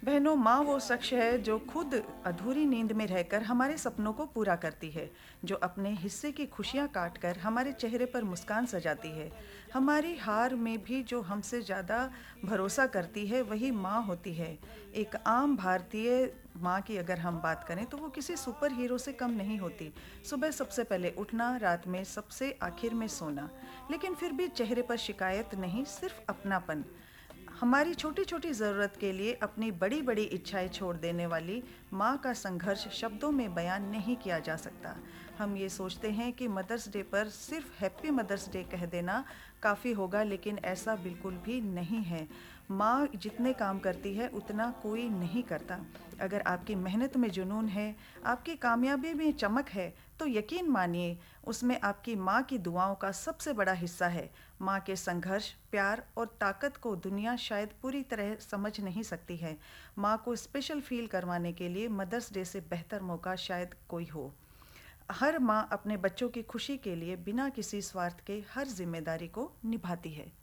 बहनों, माँ वो शख्स है जो खुद अधूरी नींद में रहकर हमारे सपनों को पूरा करती है, जो अपने हिस्से की खुशियाँ काट कर हमारे चेहरे पर मुस्कान सजाती है। हमारी हार में भी जो हमसे ज़्यादा भरोसा करती है वही माँ होती है। एक आम भारतीय माँ की अगर हम बात करें तो वो किसी सुपर हीरो से कम नहीं होती। सुबह सबसे पहले उठना, रात में सबसे आखिर में सोना, लेकिन फिर भी चेहरे पर शिकायत नहीं, सिर्फ अपनापन। हमारी छोटी छोटी ज़रूरत के लिए अपनी बड़ी बड़ी इच्छाएं छोड़ देने वाली माँ का संघर्ष शब्दों में बयान नहीं किया जा सकता। हम ये सोचते हैं कि मदर्स डे पर सिर्फ हैप्पी मदर्स डे कह देना काफ़ी होगा, लेकिन ऐसा बिल्कुल भी नहीं है। माँ जितने काम करती है उतना कोई नहीं करता। अगर आपकी मेहनत में जुनून है, आपकी कामयाबी में चमक है, तो यकीन मानिए उसमें आपकी माँ की दुआओं का सबसे बड़ा हिस्सा है। माँ के संघर्ष, प्यार और ताकत को दुनिया शायद पूरी तरह समझ नहीं सकती है। माँ को स्पेशल फील करवाने के लिए मदर्स डे से बेहतर मौका शायद कोई हो। हर माँ अपने बच्चों की खुशी के लिए बिना किसी स्वार्थ के हर जिम्मेदारी को निभाती है।